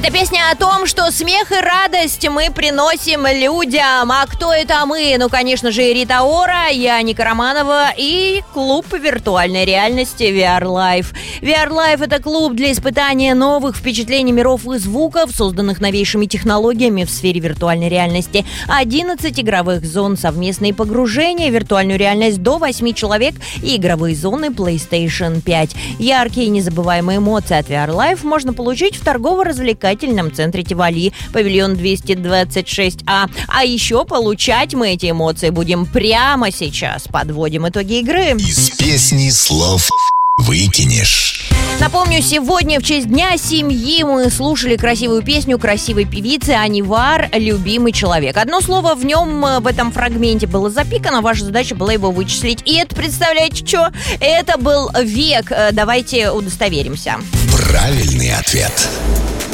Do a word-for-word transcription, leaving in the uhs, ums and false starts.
Это песня о том, что смех и радость мы приносим людям. А кто это мы? Ну, конечно же, Рита Ора, я Ника Романова и клуб виртуальной реальности ви ар Life. ви ар Life — это клуб для испытания новых впечатлений, миров и звуков, созданных новейшими технологиями в сфере виртуальной реальности. одиннадцать игровых зон, совместные погружения, виртуальную реальность до восьми человек и игровые зоны PlayStation пять. Яркие и незабываемые эмоции от ви ар Life можно получить в торгово-развлекательном центре Тивали, павильон двести двадцать шесть а. А еще получать мы эти эмоции будем прямо сейчас. Подводим итоги игры. Из песни слов выкинешь. Напомню, сегодня в честь Дня семьи мы слушали красивую песню красивой певицы Анивар «Любимый человек». Одно слово в нем, в этом фрагменте, было запикано. Ваша задача была его вычислить. И это, представляете, что? Это был век. Давайте удостоверимся. Правильный ответ.